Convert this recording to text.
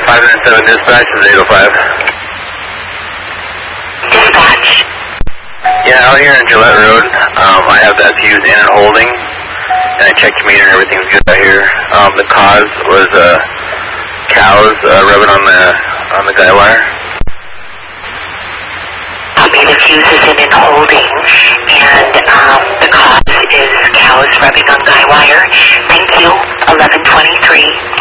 597 dispatch is 805. Dispatch. Yeah, out here in Gillette Road, I have that fuse in and holding, and I checked the meter and everything's good out here. The cause was cows rubbing on the guy wire. Copy, the fuse is in and holding, and the cause is cows rubbing on guy wire. Thank you. 1123.